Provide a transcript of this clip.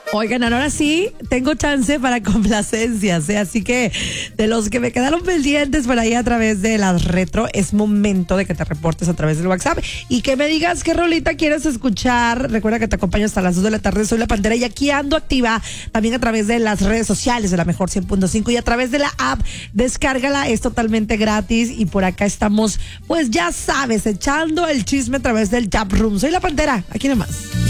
Oigan, ahora sí, tengo chance para complacencias, ¿eh? Así que de los que me quedaron pendientes por ahí a través de las retro, es momento de que te reportes a través del WhatsApp y que me digas qué rolita quieres escuchar. Recuerda que te acompaño hasta las 2 de la tarde, soy La Pantera y aquí ando activa también a través de las redes sociales de La Mejor 100.5 y a través de la app. Descárgala, es totalmente gratis y por acá estamos, pues ya sabes, echando el chisme a través del Tap Room. Soy La Pantera, aquí nomás.